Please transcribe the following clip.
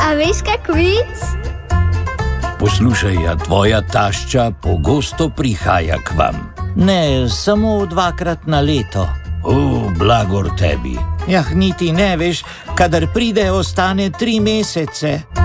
A veš kak vic? Poslušaj, a tvoja tašča pogosto prihaja k vam? Ne, samo 2-krat na leto. Blagor tebi. Jah, niti ne veš, kadar pride, ostane 3 mesece.